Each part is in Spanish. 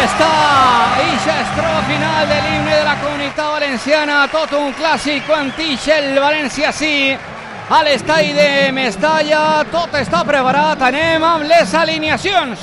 I gestro final de l'himne de la Comunitat Valenciana, tot un clàssic antic, el València sí, a l'estadi de Mestalla, tot està preparat, anem amb les alineacions.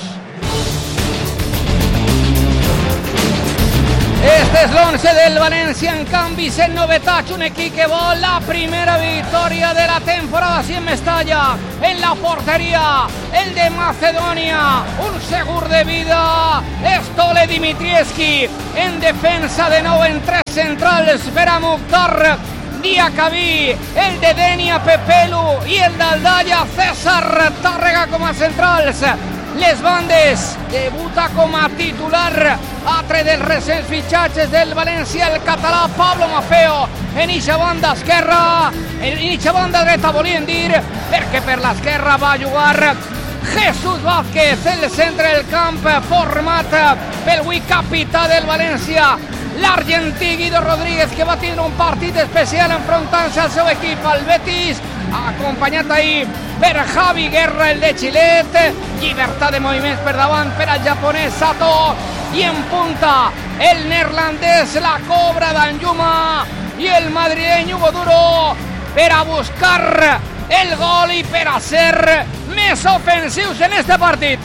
Este és l'11 del València, en canvi, en novetats, un equip que vol la primera victòria de la temporada així en Mestalla. En la porteria, el de Macedònia, un segur de vida, Stole Dimitrievski. En defensa de nou en tres centrals per a Mukhtar Diakabi, el de Denia Pepelu i el d'Aldalla César Tàrrega com a centrals. Les bandes, debuta com a titular, altre dels recents fitxatges del València, el català Pablo Maffeo, en eixa banda esquerra, en eixa banda dreta volien dir, perquè per l'esquerra va jugar Jesús Vázquez, el centre del camp, format pel avui capità del València, l'argentí Guido Rodríguez, que va tindre un partit especial enfrontant-se al seu equip, al Betis, acompanyat ahir per Javi Guerra, el de Xilet, llibertat de moviments per davant per al japonès Sato, i en punta el neerlandès, la cobra d'Anjuma, i el madrileny Hugo Duro per a buscar el gol i per a ser més ofensius en este partit.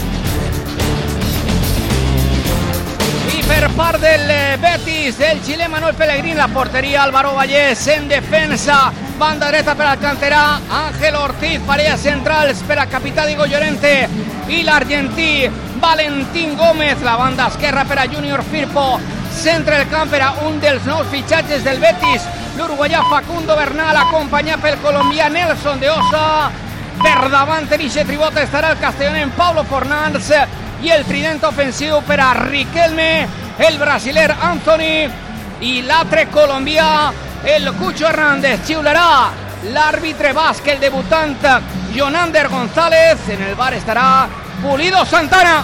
I per part del Betis, del xilè Manuel Pellegrini, la porteria Álvaro Vallès, en defensa, banda dreta per al canterà Ángel Ortiz, parella centrals per al capità Diego Llorente i l'argentí Valentín Gómez, la banda esquerra per a Junior Firpo, centre del camp per a un dels nous fitxatges del Betis, l'uruguaià Facundo Bernal, acompanyat pel colombià Nelson de Osa. Per davant en eixe tribot estarà el castellonenc Pablo Fornals i el trident ofensiu per a Riquelme, el brasiler Anthony i l'altre colombià, el Cucho Hernández. Xiularà l'àrbitre basc, el debutant Jonander González. En el bar estarà Pulido Santana.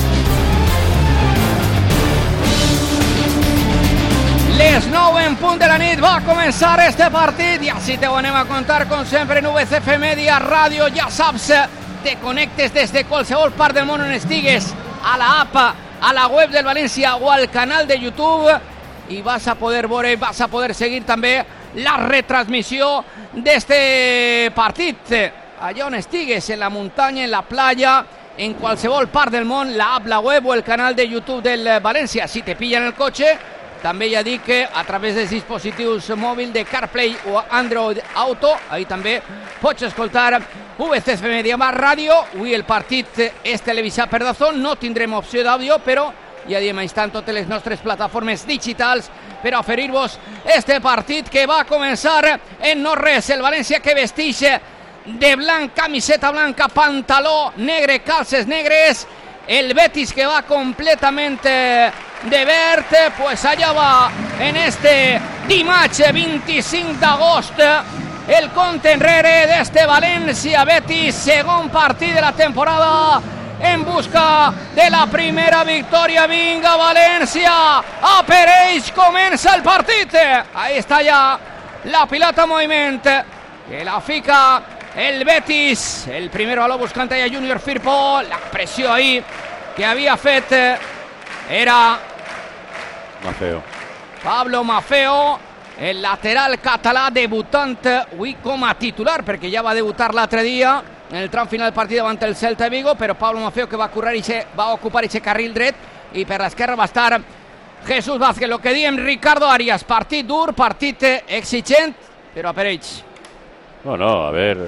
Les 9 en punt de la nit va començar este partit i així te ho anem a contar com sempre en VCF Media Ràdio. Ja saps, te connectes des de qualsevol part del món on estigues, a la app, a la web del València o al canal de YouTube, i vas a poder veure, vas a poder seguir també la retransmissió d'este partit. Allà on estigues, en la muntanya, en la playa, en qualsevol part del món, la app, la web o el canal de YouTube del València. Si te pillen el cotxe, també ja dic que a través dels dispositius mòbils de CarPlay o Android Auto, ahí també pots escoltar VCF Media Ràdio. Avui el partit és televisat per DAZN, no tindrem opció d'àudio, però ja diem a instant totes les nostres plataformes digitals per oferir-vos este partit que va començar en no res. El València que vestix de blanc, camiseta blanca, pantaló negre, calces negres. El Betis que va completamente de verd, pues allá va en este dimarts 25 d'agost el compte enrere d'este València Betis, segon partit de la temporada en busca de la primera victòria. Vinga València, a per ells comença el partit. Ahí està ja la pilota en moviment que la fica el Betis, el primer baló buscant allà Junior Firpo. La pressió ahí que havia fet era Maffeo. Pablo Maffeo, el lateral català debutant avui com a titular, perquè ja va debutar l'altre dia en el tram final del partit davant el Celta de Vigo, però Pablo Maffeo que va ocupar aquest carril dret, i per l'esquerra va estar Jesús Vázquez. Lo que diem Ricardo Arias, partit dur, partit exigent, però a per ells. No, a ver,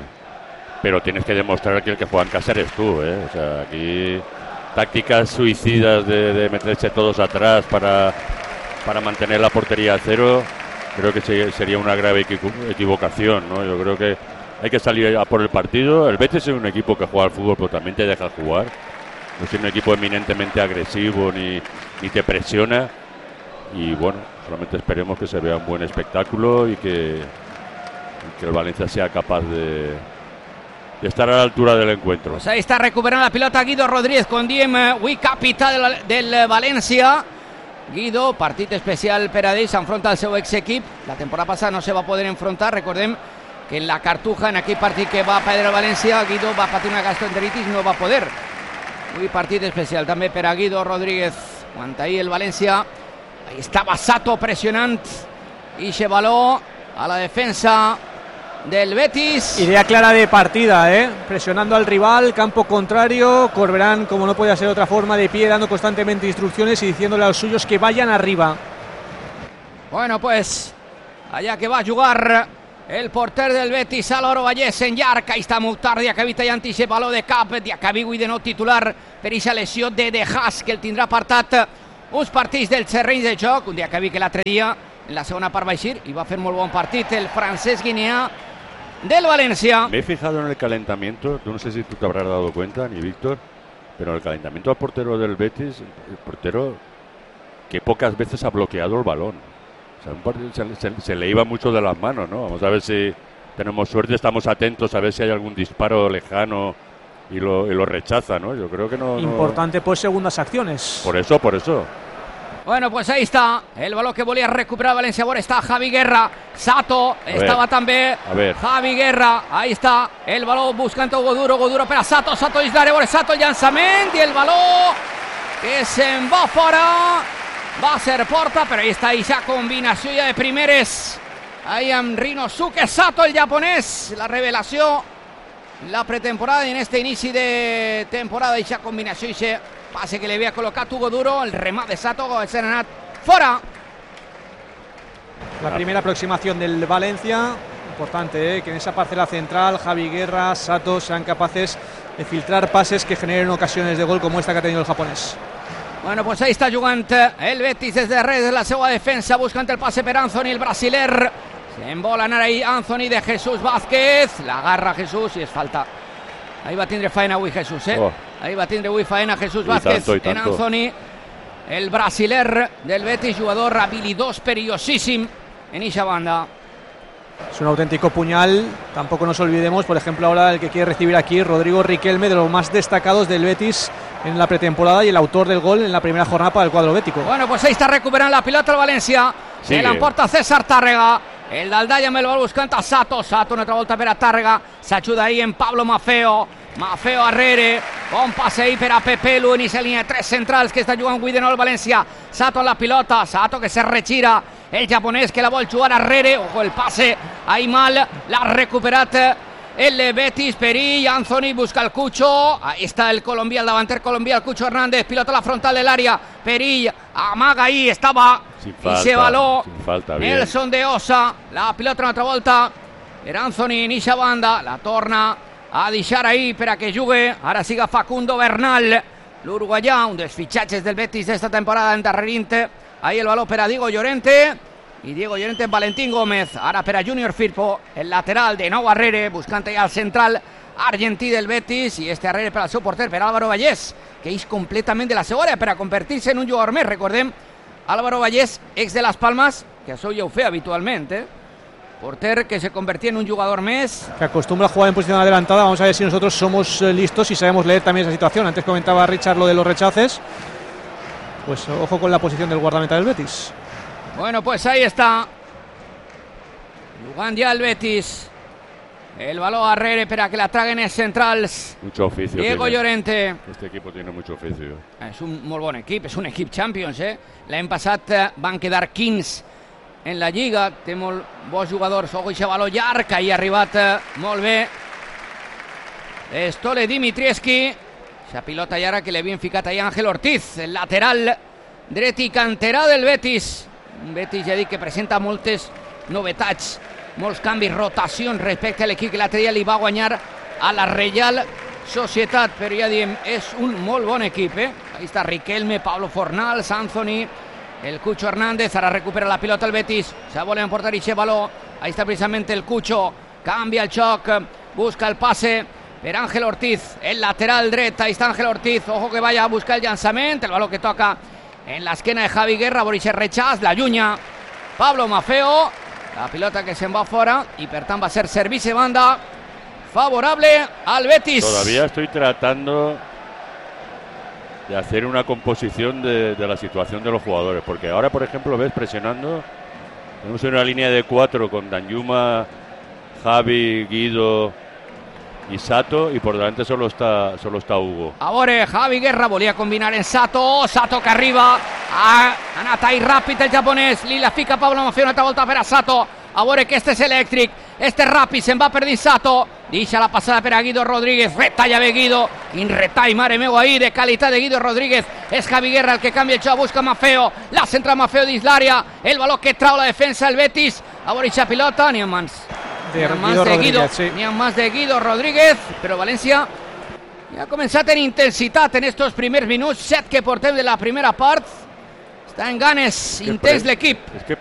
pero tienes que demostrar que el que juega en casa eres tú, ¿eh? O sea, aquí tácticas suicidas de meterse todos atrás para mantener la portería a cero, creo que sería una grave equivocación, ¿no? Yo creo que hay que salir a por el partido. El Betis es un equipo que juega al fútbol, pero también te deja jugar. No es un equipo eminentemente agresivo ni te presiona. Y bueno, solamente esperemos que se vea un buen espectáculo y que el Valencia sea capaz de estar a la altura del encuentro. Pues ahí está recuperando la pilota Guido Rodríguez, con diem avui capità del València. Guido, partit especial per a ell, s'enfronta al seu exequip. La temporada passada no se va poder enfrontar, recordem que en la Cartuja, en aquell partit que va perdre el València, Guido va patir una gastroenteritis, no va poder. Avui partit especial també per a Guido Rodríguez. Aguanta ahí el València. Ahí estava Sato presionant ixe baló a la defensa del Betis. Idea clara de partida, presionando al rival, campo contrario, Corberán, como no podía ser de otra forma, de pie, dando constantemente instrucciones y diciéndole a los suyos que vayan arriba. Bueno, pues allà que va a jugar el porter del Betis, Álvaro Vallès en llarg. Ahí està Mukhtar Diakhaby tallant aquest baló de cap. Diakhaby avui de nou titular per aquesta lesió de Haas, que el tindrà apartat uns partits del terreny de joc. Un Diakhaby que l'altre dia en la segona part va eixir i va fer molt bon partit el francès guineà del Valencia. Me he fijado en el calentamiento, no sé si tú te habrás dado cuenta, ni Víctor, pero el calentamiento al portero del Betis, el portero que pocas veces ha bloqueado el balón. O sea, un partido se le iba mucho de las manos, ¿no? Vamos a ver si tenemos suerte, estamos atentos a ver si hay algún disparo lejano y lo rechaza, ¿no? Yo creo que no. Importante pues segundas acciones. Por eso. Bueno, pues ahí está el balón que volia recuperar Valencia. Ahora está Javi Guerra. Sato estaba també. Javi Guerra. Ahí está el balón buscant Goduro per a Sato. Sato dins l'àrea. Sato el llançament i el baló que se'n va fora. Va a ser porta, però ahí està aquesta combinació ja de primeres. Ahí amb Rinosuke Sato, el japonès. La revelació, la pretemporada i en este inici de temporada. Aquesta combinació, aquest pase que le había colocado Hugo Duro, el remate de Sato, se ha anat fora. La primera aproximación del Valencia, importante, que en esa parcela central Javi Guerra, Sato sean capaces de filtrar pases que generen ocasiones de gol como esta que ha tenido el japonés. Bueno, pues ahí está jugant el Betis des de res de la seva defensa, buscant el passe per Anthony, el brasiler. Se'n vol anar ahí Anthony de Jesús Vázquez, l'agarra Jesús i es falta. Ahí va tindre faena avui Jesús, Ahí va tindre avui faena Jesús Vázquez en Anthony, el brasiler del Betis, jugador habilidós, perillosíssim en esa banda. Es un auténtico puñal, tampoco nos olvidemos, por ejemplo, ahora el que quiere recibir aquí, Rodrigo Riquelme, de los más destacados del Betis en la pretemporada y el autor del gol en la primera jornada para el cuadro bético. Bueno, pues ahí está recuperando la pilota el Valencia, se la emporta César Tàrrega, el d'Aldalla amb el bal buscant a Sato, una altra volta per a Tàrrega, s'ajuda ahí en Pablo Maffeo Arrere, bon passe ahí per a Pepe Lu, en aquesta línia de tres centrals que està jugant avui de nou el València. Sato en la pilota, Sato que se retira, el japonès que la vol jugar Arrere, ojo el passe ahí mal, l'ha recuperat el Betis, perill, Anthony busca el Cucho, ahí está el colombià, el davanter colombià, el Cucho Hernández, pilota a la frontal del área, perill, amaga ahí, estava, i se baló, Nelson de Osa, la pilota una altra volta, per Anthony en eixa banda, la torna a deixar ahí per a que jugue, ara siga Facundo Bernal, l'uruguaià, un dels fitxatges del Betis d'esta temporada endarrerint, ahí el baló per a Diego Llorente, y Diego Llorente en Valentín Gómez, ara per a Junior Firpo, el lateral de nou Arrere, buscant allà el central argentí del Betis, i este Arrere per al seu porter, per Álvaro Vallès, que és completament de la seva hora per a convertir-se en un jugador més. Recordem, Álvaro Vallès, ex de Las Palmas, que això ja ho fe habitualment, porter que se convertía en un jugador més. Que acostumbra a jugar en posición adelantada. Vamos a ver si nosotros somos listos y sabemos leer también esa situación. Antes comentaba Richard lo de los rechaces. Pues ojo con la posición del guardameta del Betis. Bueno, pues ahí está. Jugant ja el Betis. El baló a Arrere per a que la traguen els centrals. Mucho oficio. Diego Llorente. Este equipo tiene mucho oficio. És un molt bon equip, és un equip Champions, L'any passat van quedar 15 en la Lliga, té molt bons jugadors. Ojo, aquest baló llarg, que hi ha arribat molt bé Stole Dimitrievski. Esa pilota llarga que li havien ficat ahí Ángel Ortiz, el lateral dret i canterà del Betis. Un Betis, ja dic, que presenta moltes novetats, molts canvis, rotacions respecte a l'equip que l'altre dia li va guanyar a la Reial Societat, però ja diem, és un molt bon equip, Ahí està Riquelme, Pablo Fornals, Anthony, el Cucho Hernández, ara recupera la pilota el Betis, se vuelve a emportar ese balón, ahí está precisamente el Cucho, cambia el choc, busca el pase per Ángel Ortiz, el lateral dret, ahí está Ángel Ortiz, ojo que vaya a buscar el llançament, el balón que toca en la esquena de Javi Guerra, Boris Rechaz, la llunya Pablo Maffeo, la pilota que se'n va fora y per tant va a ser servicio de banda favorable al Betis. Todavía estoy tratando de hacer una composición de la situación de los jugadores, porque ahora, por ejemplo, ves presionando, tenemos una línea de 4 con Danjuma, Javi, Guido, y Sato, y por delante solo está Hugo. A veure, Javi Guerra volia combinar en Sato que arriba, ha anat ahí ràpid el japonès, li la fica Pablo Maffeo, una altra volta per a Sato, a veure que este és elèctric, este ràpid, se'n va per dins Sato, deixa la passada per a Guido Rodríguez, retalla bé Guido, quin retall, mare meu, ahí, de qualitat de Guido Rodríguez, és Javi Guerra el que canvia el joc, busca Maffeo, la centra Maffeo dins l'àrea, el valor que trau la defensa el Betis, a veure aquesta pilota, n'hi ha mans. De Guido Rodríguez, sí. N'hi ha mans de Guido Rodríguez, però València ja ha començat en intensitat en estos primers minuts, 7 que portem de la primera part. Està en ganes intens l'equip. És que